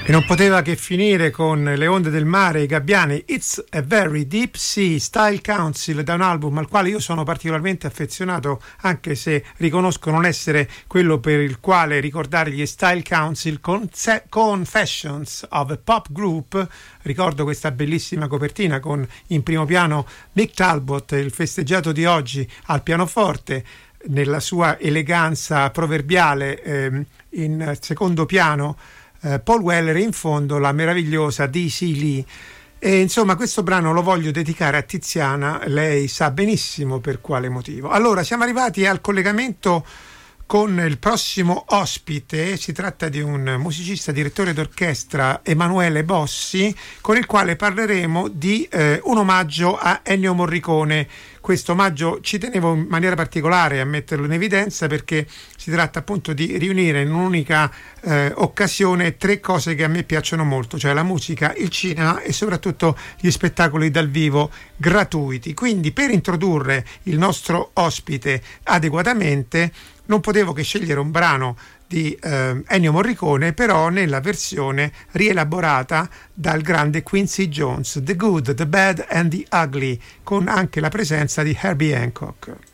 E non poteva che finire con le onde del mare, i gabbiani. It's a Very Deep Sea, Style Council, da un album al quale io sono particolarmente affezionato, anche se riconosco non essere quello per il quale ricordare gli Style Council. Confessions of a Pop Group. Ricordo questa bellissima copertina con in primo piano Mick Talbot, il festeggiato di oggi, al pianoforte, nella sua eleganza proverbiale, in secondo piano Paul Weller, in fondo la meravigliosa Daisy Lee. E insomma, questo brano lo voglio dedicare a Tiziana, lei sa benissimo per quale motivo. Allora, siamo arrivati al collegamento con il prossimo ospite. Si tratta di un musicista, direttore d'orchestra, Emanuele Bossi, con il quale parleremo di un omaggio a Ennio Morricone. Questo omaggio ci tenevo in maniera particolare a metterlo in evidenza, perché si tratta appunto di riunire in un'unica occasione tre cose che a me piacciono molto, cioè la musica, il cinema e soprattutto gli spettacoli dal vivo gratuiti. Quindi, per introdurre il nostro ospite adeguatamente, non potevo che scegliere un brano di Ennio Morricone, però nella versione rielaborata dal grande Quincy Jones, The Good, The Bad and The Ugly, con anche la presenza di Herbie Hancock.